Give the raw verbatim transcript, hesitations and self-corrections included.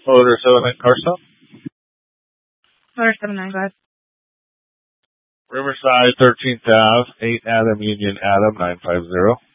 Motor seven nine Carson. Motor seven nine, go ahead. Riverside thirteenth Ave, eight Adam Union Adam nine five zero.